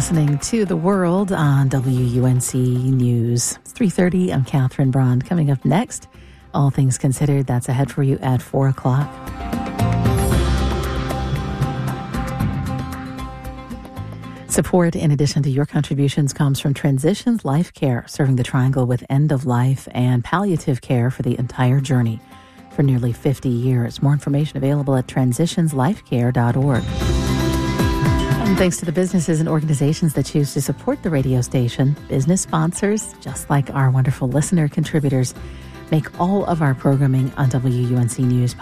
listening to The World on WUNC News. It's 3:30. I'm Catherine Braun. Coming up next, All Things Considered. That's ahead for you at 4 o'clock. Support, in addition to your contributions, comes from Transitions Life Care, serving the Triangle with end-of-life and palliative care for the entire journey for nearly 50 years. More information available at transitionslifecare.org. And thanks to the businesses and organizations that choose to support the radio station, business sponsors, just like our wonderful listener contributors, make all of our programming on WUNC News